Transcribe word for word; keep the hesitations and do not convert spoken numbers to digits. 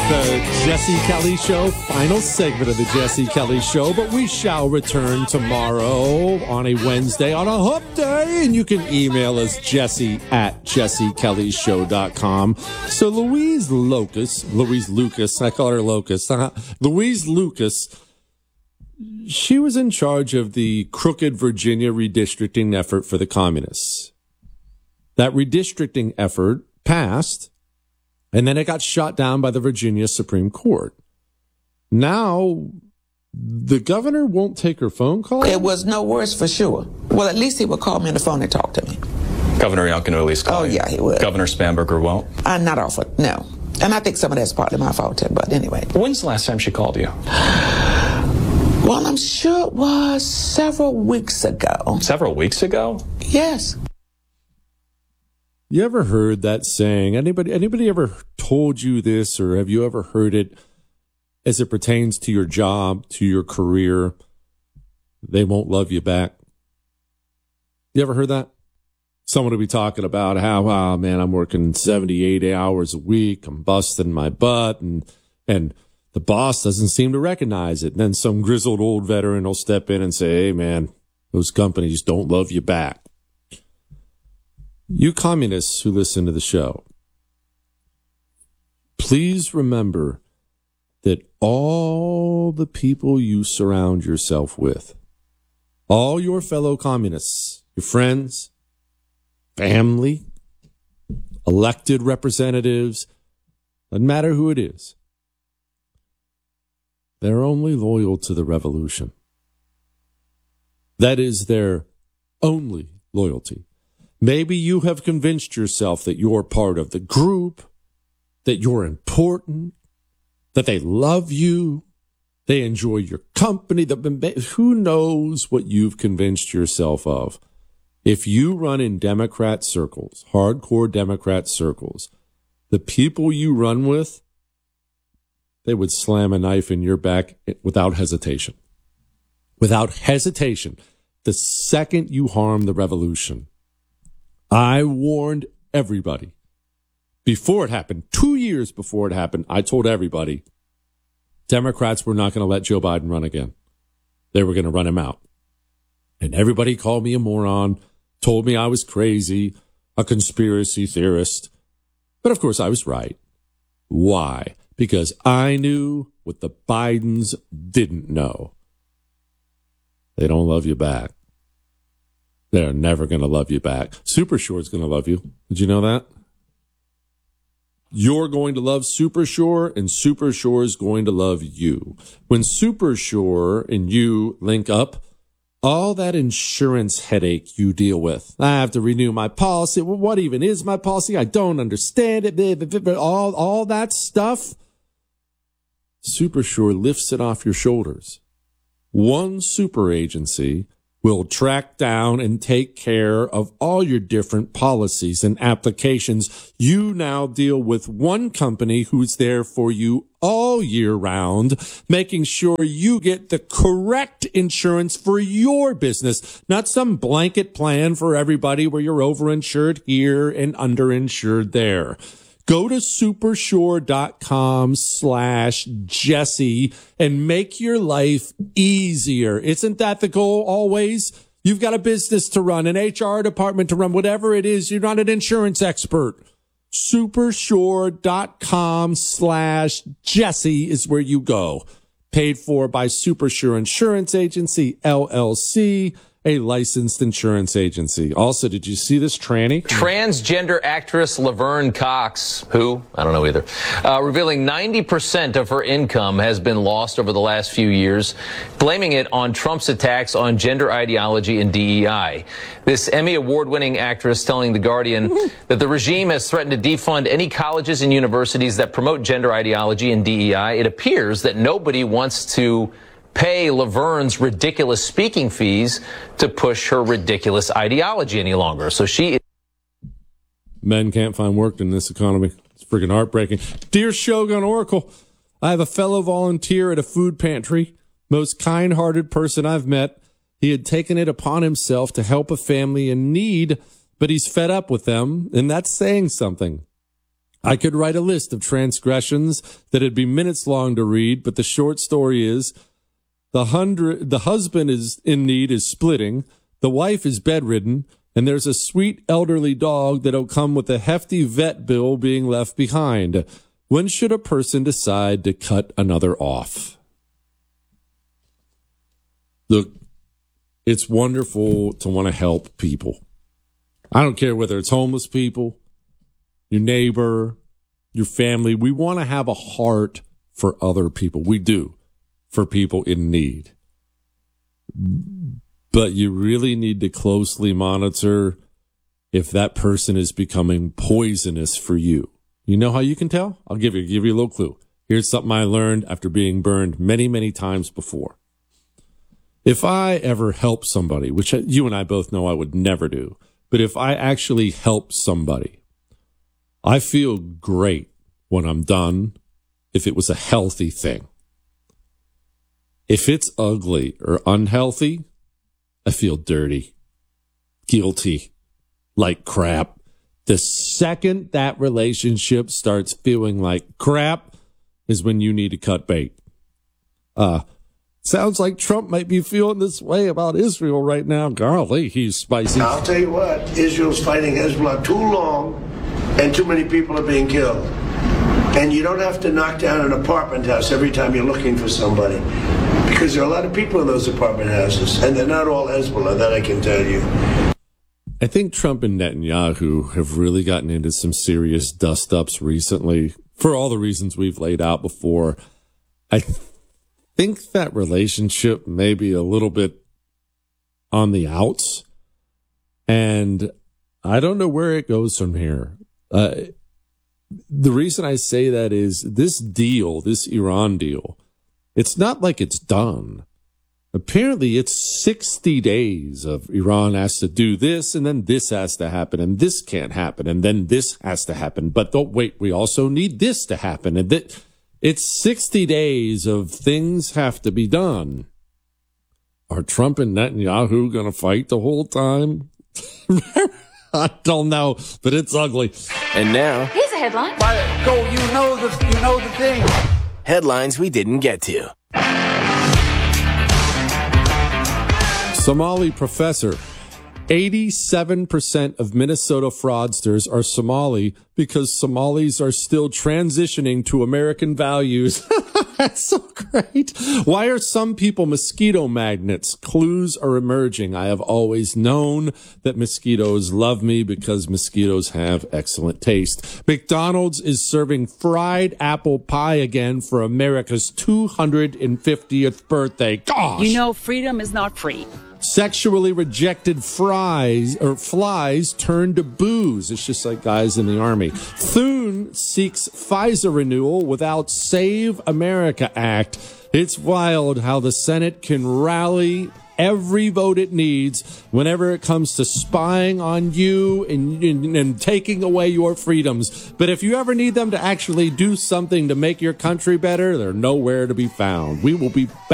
the Jesse Kelly Show, final segment of the Jesse Kelly Show, but we shall return tomorrow on a Wednesday on a hump day, and you can email us Jesse at jesse kelly show dot com. So Louise Lucas, Louise Lucas, I call her Locust, uh, Louise Lucas, she was in charge of the crooked Virginia redistricting effort for the communists. That redistricting effort passed, and then it got shot down by the Virginia Supreme Court. Now, the governor won't take her phone call? It was no worse for sure. Well, at least he would call me on the phone and talk to me. Governor Youngkin will at least call Oh, you. yeah, he would. Governor Spanberger won't? I'm not offered, no. And I think some of that's partly my fault, too, but anyway. When's the last time she called you? Well, I'm sure it was several weeks ago. Several weeks ago? Yes. You ever heard that saying? Anybody anybody ever told you this, or have you ever heard it as it pertains to your job, to your career? They won't love you back. You ever heard that? Someone will be talking about how, oh, man, I'm working seventy, eighty hours a week. I'm busting my butt, and and the boss doesn't seem to recognize it. And then some grizzled old veteran will step in and say, hey, man, those companies don't love you back. You communists who listen to the show, please remember that all the people you surround yourself with, all your fellow communists, your friends, family, elected representatives, doesn't matter who it is, they're only loyal to the revolution. That is their only loyalty. Maybe you have convinced yourself that you're part of the group, that you're important, that they love you, they enjoy your company. Who knows what you've convinced yourself of? If you run in Democrat circles, hardcore Democrat circles, the people you run with, they would slam a knife in your back without hesitation. Without hesitation. The second you harm the revolution. I warned everybody before it happened, two years before it happened. I told everybody Democrats were not going to let Joe Biden run again. They were going to run him out. And everybody called me a moron, told me I was crazy, a conspiracy theorist. But of course I was right. Why? Because I knew what the Bidens didn't know. They don't love you back. They're never going to love you back. Super Shore is going to love you. Did you know that? You're going to love Super Shore, and Super Shore is going to love you. When Super Shore and you link up, all that insurance headache you deal with. I have to renew my policy. Well, what even is my policy? I don't understand it. All, all that stuff. Super Shore lifts it off your shoulders. One super agency will track down and take care of all your different policies and applications. You now deal with one company who's there for you all year round, making sure you get the correct insurance for your business, not some blanket plan for everybody where you're overinsured here and underinsured there. Go to supershore.com slash Jesse and make your life easier. Isn't that the goal always? You've got a business to run, an H R department to run, whatever it is. You're not an insurance expert. Supershore.com slash Jesse is where you go. Paid for by Supershore Insurance Agency, L L C. A licensed insurance agency. Also, did you see this tranny? Transgender actress Laverne Cox, who, I don't know either, uh, revealing ninety percent of her income has been lost over the last few years, blaming it on Trump's attacks on gender ideology and D E I. This Emmy Award-winning actress telling The Guardian that the regime has threatened to defund any colleges and universities that promote gender ideology and D E I. It appears that nobody wants to pay Laverne's ridiculous speaking fees to push her ridiculous ideology any longer. So she... Men can't find work in this economy. It's freaking heartbreaking. Dear Shogun Oracle, I have a fellow volunteer at a food pantry, most kind-hearted person I've met. He had taken it upon himself to help a family in need, but he's fed up with them, and that's saying something. I could write a list of transgressions that'd be minutes long to read, but the short story is the hundred, the husband is in need is splitting, the wife is bedridden, and there's a sweet elderly dog that'll come with a hefty vet bill being left behind. When should a person decide to cut another off? Look, it's wonderful to want to help people. I don't care whether it's homeless people, your neighbor, your family. We want to have a heart for other people. We do, for people in need. But you really need to closely monitor if that person is becoming poisonous for you. You know how you can tell? I'll give you, give you a little clue. Here's something I learned after being burned many, many times before. If I ever help somebody, which you and I both know I would never do, but if I actually help somebody, I feel great when I'm done if it was a healthy thing. If it's ugly or unhealthy, I feel dirty, guilty, like crap. The second that relationship starts feeling like crap is when you need to cut bait. Uh, sounds like Trump might be feeling this way about Israel right now. Golly, he's spicy. I'll tell you what, Israel's fighting Hezbollah too long and too many people are being killed. And you don't have to knock down an apartment house every time you're looking for somebody. Because there are a lot of people in those apartment houses, and they're not all Hezbollah, that I can tell you. I think Trump and Netanyahu have really gotten into some serious dust-ups recently for all the reasons we've laid out before. I th- think that relationship may be a little bit on the outs, and I don't know where it goes from here. Uh, the reason I say that is this deal, this Iran deal, it's not like it's done. Apparently, it's sixty days of Iran has to do this, and then this has to happen, and this can't happen, and then this has to happen. But don't wait, we also need this to happen. And that it's sixty days of things have to be done. Are Trump and Netanyahu going to fight the whole time? I don't know, but it's ugly. And now, here's a headline. Go, you know the, you know the thing. Headlines we didn't get to. Somali professor. eighty-seven percent of Minnesota fraudsters are Somali because Somalis are still transitioning to American values. That's so great. Why are some people mosquito magnets? Clues are emerging. I have always known that mosquitoes love me because mosquitoes have excellent taste. McDonald's is serving fried apple pie again for America's two hundred fiftieth birthday. Gosh! You know, freedom is not free. Sexually rejected fries or flies turn to booze. It's just like guys in the army. Thune seeks FISA renewal without Save America Act. It's wild how the Senate can rally every vote it needs whenever it comes to spying on you and, and, and taking away your freedoms. But if you ever need them to actually do something to make your country better, they're nowhere to be found. We will be back.